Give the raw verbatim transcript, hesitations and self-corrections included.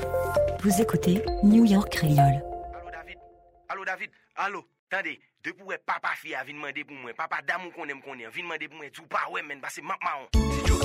Vous écoutez New York Creole. Allô David, allô David, allô, attendez, depuis où papa fille a venu demander pour moi, papa d'amour qu'on aime qu'on aime, vient demander pour moi, tout pas ouais men, parce que maman, c'est Joe.